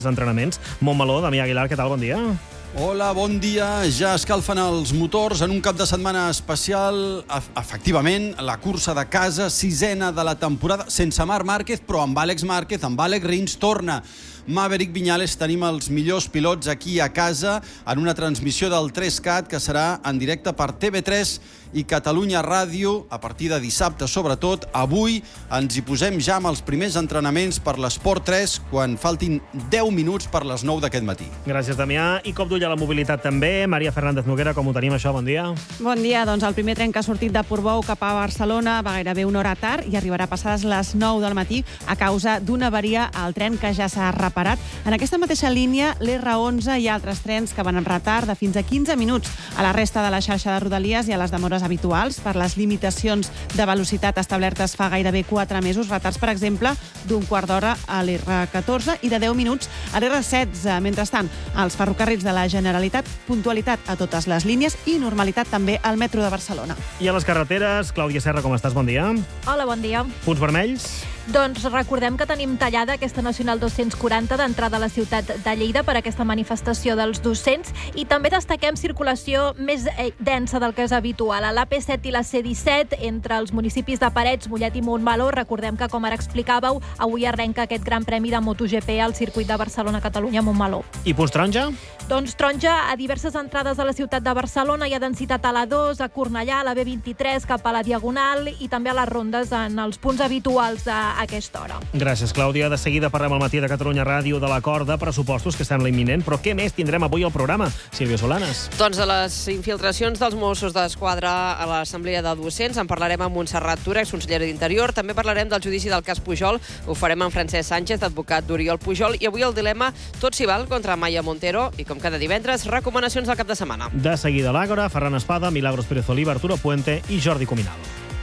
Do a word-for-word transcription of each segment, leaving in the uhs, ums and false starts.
entrenaments. Montmeló, Damià Aguilar, què tal? Bon dia. Hola, bon dia. Ja escalfen els motors en un cap de setmana especial. Efectivament, la cursa de casa, sisena de la temporada, sense Marc Márquez, però amb Àlex Márquez, amb Àlex Rins, torna Maverick Viñales. Tenim els millors pilots aquí a casa en una transmissió del tres cat que serà en directe per T V tres i Catalunya Ràdio a partir de dissabte, sobretot. Avui ens hi posem ja amb els primers entrenaments per l'Esport tres quan faltin deu minuts per les nou d'aquest matí. Gràcies, Damià. I cop d'ull a la mobilitat també. Maria Fernández Noguera, com ho tenim això? Bon dia. Bon dia. Doncs el primer tren que ha sortit de Portbou cap a Barcelona va gairebé una hora tard i arribarà passades les nou del matí a causa d'una avaria al tren que ja s'ha reparat. En aquesta mateixa línia, l'R onze i altres trens que van en retard de fins a quinze minuts a la resta de la xarxa de Rodalies i a les demores habituals per les limitacions de velocitat establertes fa gairebé quatre mesos. Retards, per exemple, d'un quart d'hora a l'R catorze i de deu minuts a l'R setze. Mentrestant, als ferrocarrils de la Generalitat, puntualitat a totes les línies i normalitat també al metro de Barcelona. I a les carreteres, Clàudia Serra, com estàs? Bon dia. Hola, bon dia. Punts vermells? Doncs recordem que tenim tallada aquesta Nacional dos-cents quaranta d'entrada a la ciutat de Lleida per aquesta manifestació dels docents i també destaquem circulació més densa del que és habitual. A l'A P set i la C disset, entre els municipis de Parets, Mollet i Montmeló, recordem que, com ara explicàveu, avui arrenca aquest gran premi de MotoGP al circuit de Barcelona-Catalunya-Montmeló. I punts taronja? Doncs taronja a diverses entrades a la ciutat de Barcelona. Hi ha densitat a la dos, a Cornellà, a la B vint-i-tres, cap a la Diagonal i també a les rondes en els punts habituals de a aquesta hora. Gràcies, Clàudia. De seguida parlem al matí de Catalunya Ràdio de l'acord de pressupostos que sembla imminent, però què més tindrem avui al programa? Sílvia Solanes. Doncs de les infiltracions dels Mossos d'Esquadra a l'Assemblea de Docents en parlarem amb Montserrat Tura, exconsellera d'Interior. També parlarem del judici del cas Pujol. Ho farem amb Francesc Sánchez, advocat d'Oriol Pujol. I avui el dilema tot s'hi val contra Maya Montero i, com cada divendres, recomanacions del cap de setmana. De seguida l'Àgora, Ferran Espada, Milagros Pérez Oliva, Arturo Puente i Jordi Cuminal.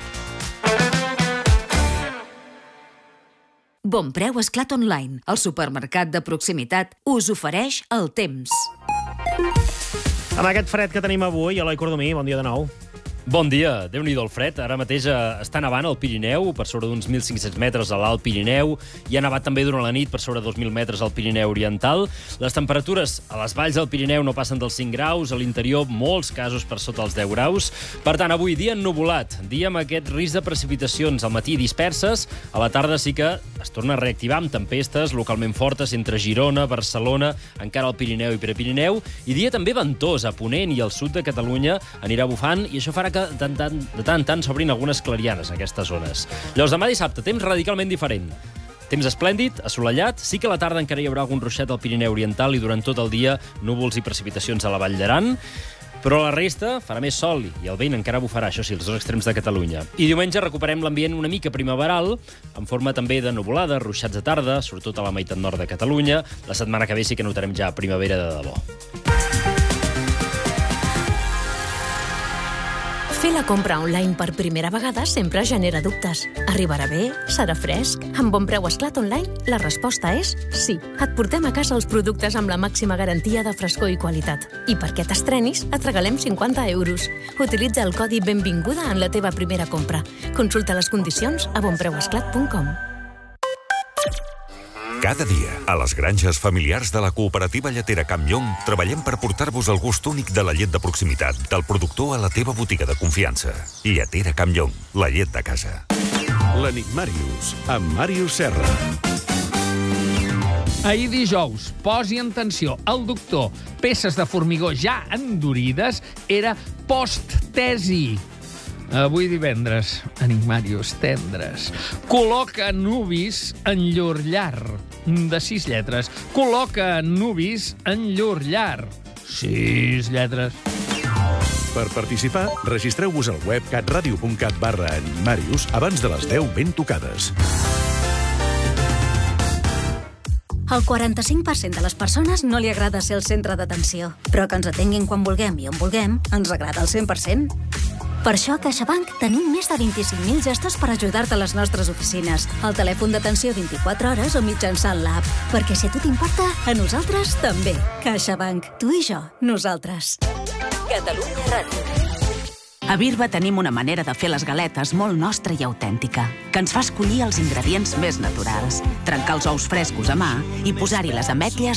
Bonpreu Esclat Online, el supermercat de proximitat, us ofereix el temps. Amb aquest fred que tenim avui, Eloi Cordomí, bon dia de nou. Bon dia. Déu-n'hi-do el fred. Ara mateix està nevant al Pirineu, per sobre d'uns mil cinc-cents metres a l'Alt Pirineu. Hi ha nevat també durant la nit per sobre de dos mil metres al Pirineu Oriental. Les temperatures a les valls del Pirineu no passen dels cinc graus, a l'interior molts casos per sota els deu graus. Per tant, avui dia ennuvolat, dia amb aquest risc de precipitacions al matí disperses. A la tarda sí que es torna a reactivar amb tempestes localment fortes entre Girona, Barcelona, encara al Pirineu i Prepirineu. I dia també ventós a Ponent i al sud de Catalunya anirà bufant i això farà que de tant, tant, de tant en tant s'obrin algunes clarianes a aquestes zones. Llavors, demà dissabte, temps radicalment diferent. Temps esplèndid, assolellat, sí que a la tarda encara hi haurà algun ruixat al Pirineu Oriental i durant tot el dia núvols i precipitacions a la Vall d'Aran, però la resta farà més sol i el vent encara bufarà, això sí, els dos extrems de Catalunya. I diumenge recuperem l'ambient una mica primaveral, en forma també de nuvolada, ruixats de tarda, sobretot a la meitat nord de Catalunya. La setmana que ve sí que notarem ja primavera de debò. Fer la compra online per primera vegada sempre genera dubtes. Arribarà bé? Serà fresc? Amb Bonpreu Esclat Online, la resposta és sí. Et portem a casa els productes amb la màxima garantia de frescor i qualitat. I perquè t'estrenis, et regalem cinquanta euros. Utilitza el codi Benvinguda en la teva primera compra. Consulta les condicions a bonpreu esclat punt com. Cada dia, a les granges familiars de la cooperativa lletera Camp Llong, treballem per portar-vos el gust únic de la llet de proximitat, del productor a la teva botiga de confiança. Lletera Camp Llong, la llet de casa. L'Enigmàrius, amb Màrius Serra. Ahir dijous, posi en tensió, el doctor, peces de formigó ja endurides, era post-tesi. Avui divendres, enigmàrius tendres. Col·loca nubis en llur llar. De sis lletres. Col·loca nubis en llur llar. Sis lletres. Per participar, registreu-vos al web catradio punt cat barra enigmàrius abans de les deu ben tocades. Al quaranta-cinc per cent de les persones no li agrada ser el centre d'atenció, però que ens atenguin quan vulguem i on vulguem ens agrada al cent per cent. Per això a CaixaBank tenim més de vint-i-cinc mil gestors per ajudar-te a les nostres oficines, al telèfon d'atenció vint-i-quatre hores o mitjançant l'app. Perquè si a tu t'importa, a nosaltres també. CaixaBank. Tu i jo. Nosaltres. Catalunya Ràdio. A Birba tenim una manera de fer les galetes molt nostra i autèntica, que ens fa escollir els ingredients més naturals, trencar els ous frescos a mà i posar-hi les ametlles